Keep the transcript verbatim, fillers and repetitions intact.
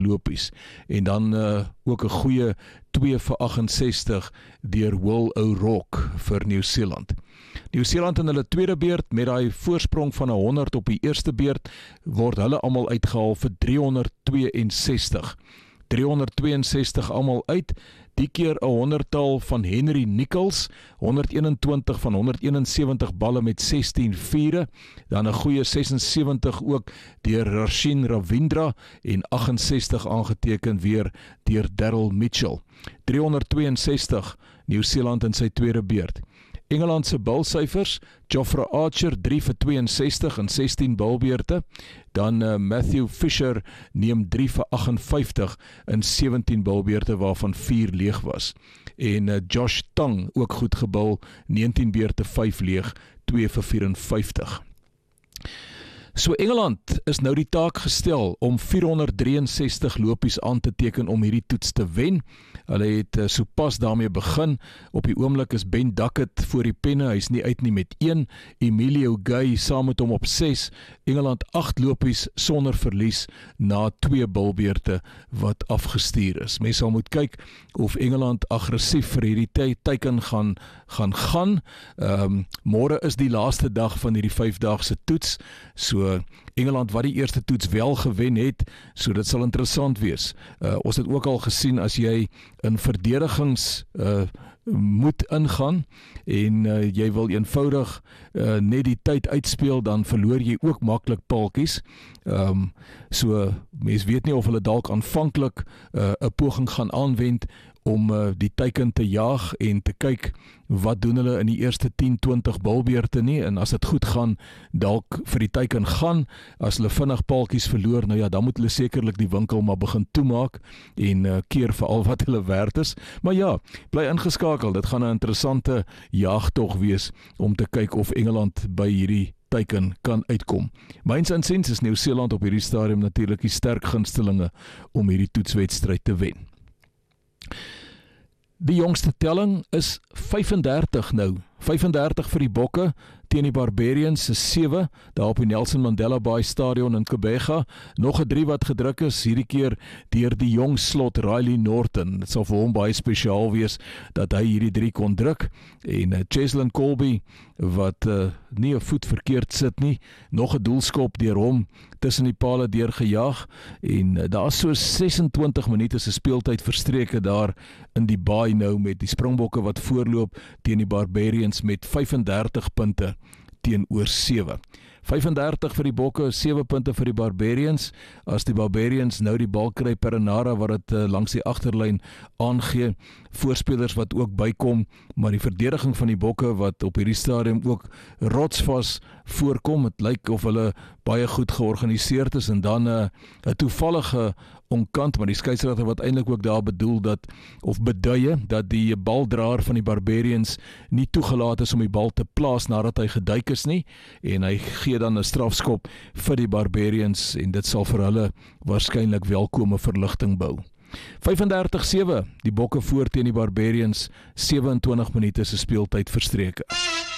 lopies. En dan uh, ook 'n goeie twee vir agt en sestig deur Will O'Rourke vir Nieu-Seeland. Nieu-Seeland in hulle tweede beurt met daai voorsprong van honderd op die eerste beurt word hulle almal uitgehaal vir driehonderdtweeënsestig. driehonderdtweeënsestig almal uit, die keer 'n honderdtal van Henry Nicholls, honderdeenentwintig van honderdeenensewentig balle met sestien vure, dan 'n goeie ses en sewentig ook deur Rachin Ravindra en agt en sestig aangeteken weer deur Daryl Mitchell. driehonderdtweeënsestig Nieu-Seeland in sy tweede beurt. Engeland se bulsyfers, Jofra Archer drie vir twee en sestig in sestien bulbeurte, dan uh, Matthew Fisher neem drie vir agt en vyftig in sewentien bulbeurte waarvan vier leeg was. En uh, Josh Tang ook goed gebul, negentien beurte vyf leeg, twee vir vyf en vyftig. So Engeland is nou die taak gestel om vierhonderddrieënsestig lopies aan te teken om hierdie toets te wen. Hulle het uh, sopas daarmee begin. Op die oomblik is Ben Duckett voor die penne, hy is nie uit nie met een. Emilio Gay saam met hom op ses. Engeland agt lopies sonder verlies na twee bulbeurte wat afgestuur is. Mens sal moet kyk of Engeland aggressief vir hierdie teiken gaan gaan gaan. Um, môre is die laaste dag van hierdie vyfdaagse toets. So Engeland wat die eerste toets wel gewen het, so dit sal interessant wees. Uh, ons het ook al gesien as jy in verdedigings uh, moet ingaan en uh, jy wil eenvoudig uh, net die tyd uitspeel, dan verloor jy ook maklik paltjies. Um, so mens weet nie of hulle dalk aanvanklik 'n uh, poging gaan aanwend om uh, die teiken te jaag en te kyk wat doen hulle in die eerste tien twintig bulbeurte nie, en as dit goed gaan, dalk vir die teiken gaan. As hulle vinnig paaltjies verloor, nou ja, dan moet hulle sekerlik die winkel maar begin toemaak en uh, keer vir al wat hulle werd is. Maar ja, bly ingeskakel, dit gaan 'n interessante jaagtog wees om te kyk of Engeland by hierdie teiken kan uitkom. Myns insiens is Nieu-Seeland op hierdie stadium natuurlik die sterk gunstelinge om hierdie toetswedstryd te wen. Die jongste telling is vyf en dertig nou. vyf en dertig vir die Bokke teen die Barbarians se sewe, daar op die Nelson Mandela Bay Stadion in Kobega. Nog 'n drie wat gedruk is, hierdie keer deur die jong slot Riley Norton. Dit sal vir hom baie spesiaal wees dat hy hierdie drie kon druk. En uh, Cheslin Colby, wat uh, nie 'n voet verkeerd sit nie, nog 'n doelskop deur hom tussen die pale deurgejaag. En uh, daar is so sesentwintig minute se speeltyd verstreke daar in die baai nou met die Springbokke wat voorloop teen die Barbarians met vyf en dertig punte teenoor sewe. vyf en dertig vir die Bokke, sewe punte vir die Barbarians. As die Barbarians nou die bal kry, Perenara wat dit uh, langs die agterlyn aangee, voorspelers wat ook bykom, maar die verdediging van die Bokke wat op hierdie stadium ook rotsvas voorkom. Het lyk of hulle baie goed georganiseerd is, en dan 'n uh, toevallige onkant, maar die skeieregter wat eintlik ook daar bedoel dat, of beduie, dat die baldraer van die Barbarians nie toegelaat is om die bal te plaas nadat hy geduik is nie, en hy gee dan 'n strafskop vir die Barbarians, en dit sal vir hulle waarskynlik welkome verligting bou. vyf en dertig sewe, die Bokke voor teen die Barbarians, sewe en twintig minute se speeltyd verstreke.